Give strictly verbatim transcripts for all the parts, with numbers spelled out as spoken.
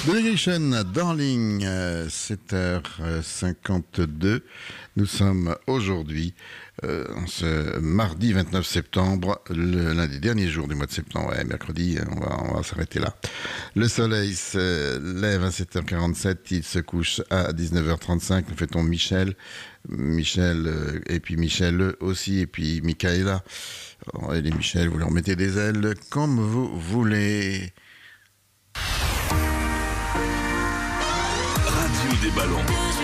Delegation Darling, euh, sept heures cinquante-deux. Nous sommes aujourd'hui, euh, ce mardi vingt-neuf septembre, le- l'un des derniers jours du mois de septembre. Ouais, mercredi, on va, on va s'arrêter là. Le soleil se lève à sept heures quarante-sept, il se couche à dix-neuf heures trente-cinq. Nous fêtons Michel, Michel, euh, et puis Michel aussi, et puis Michaela. Oh, et les Michel, vous leur mettez des ailes comme vous voulez. Radio des ballons.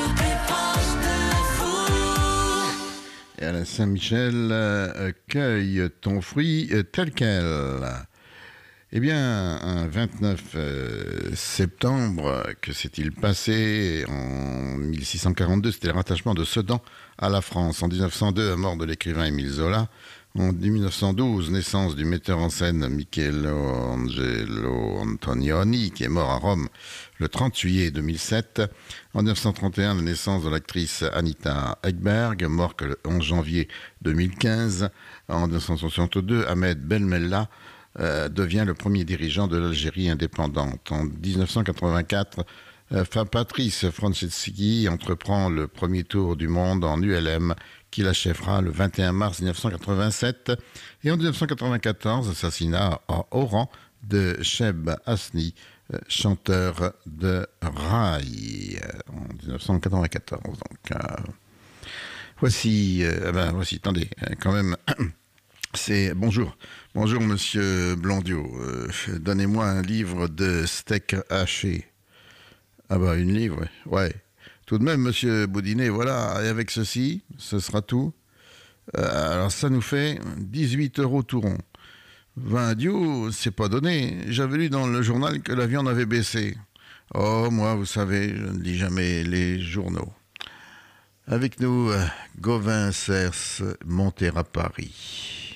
Et à la Saint-Michel, euh, cueille ton fruit euh, tel quel. Eh bien, un vingt-neuf euh, septembre, que s'est-il passé en mille six cent quarante-deux? C'était le rattachement de Sedan à la France. En dix-neuf cent deux, mort de l'écrivain Émile Zola. En mille neuf cent douze, naissance du metteur en scène Michelangelo Antonioni, qui est mort à Rome le trente juillet deux mille sept. En mille neuf cent trente et un, la naissance de l'actrice Anita Ekberg, morte le onze janvier deux mille quinze. En mille neuf cent soixante-deux, Ahmed Belmella euh, devient le premier dirigeant de l'Algérie indépendante. En dix-neuf cent quatre-vingt-quatre, euh, Patrice Franceschi entreprend le premier tour du monde en U L M, qu'il achèvera le vingt et un mars mille neuf cent quatre-vingt-sept. Et en mille neuf cent quatre-vingt-quatorze, assassinat à Oran de Cheb Hasni, euh, chanteur de raï, euh, en mille neuf cent quatre-vingt-quatorze. Donc, euh, voici, euh, ben, voici, attendez, euh, quand même, c'est bonjour, bonjour Monsieur Blondiot. Euh, donnez-moi un livre de steak haché. Ah bah une livre, ouais. ouais. Tout de même, Monsieur Boudinet, voilà, et avec ceci, ce sera tout. Euh, alors ça nous fait dix-huit euros tout rond. vingt dios, c'est pas donné. J'avais lu dans le journal que la viande avait baissé. Oh, moi, vous savez, je ne lis jamais les journaux. Avec nous, euh, Gauvin Cers, Monter à Paris.